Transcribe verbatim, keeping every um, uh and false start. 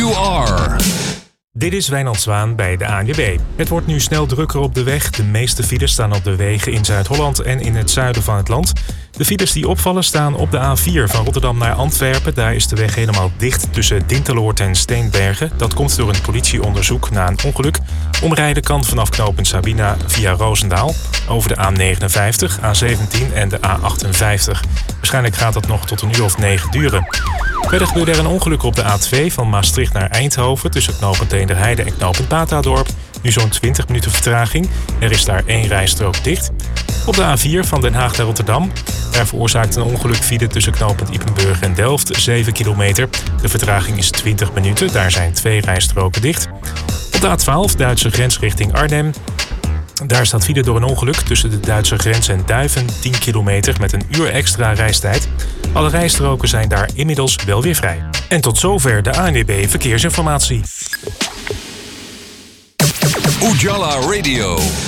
you are. Dit is Wijnand Zwaan bij de A N W B. Het wordt nu snel drukker op de weg. De meeste files staan op de wegen in Zuid-Holland en in het zuiden van het land. De files die opvallen staan op de A vier van Rotterdam naar Antwerpen. Daar is de weg helemaal dicht tussen Dinteloord en Steenbergen. Dat komt door een politieonderzoek na een ongeluk. Omrijden kan vanaf knooppunt Sabina via Roosendaal over de A negenenvijftig, A zeventien en de A achtenvijftig. Waarschijnlijk gaat dat nog tot een uur of negen duren. Verder gebeurde er een ongeluk op de A twee van Maastricht naar Eindhoven tussen knooppunt Eenderheide en knooppunt Batadorp. Nu zo'n twintig minuten vertraging. Er is daar één rijstrook dicht. Op de A vier van Den Haag naar Rotterdam. Daar veroorzaakt een ongeluk file tussen knooppunt Ypenburg en Delft, zeven kilometer. De vertraging is twintig minuten. Daar zijn twee rijstroken dicht. Op de A twaalf, Duitse grens richting Arnhem. Daar staat file door een ongeluk tussen de Duitse grens en Duiven, tien kilometer met een uur extra reistijd. Alle rijstroken zijn daar inmiddels wel weer vrij. En tot zover de A N W B Verkeersinformatie. Ujala Radio.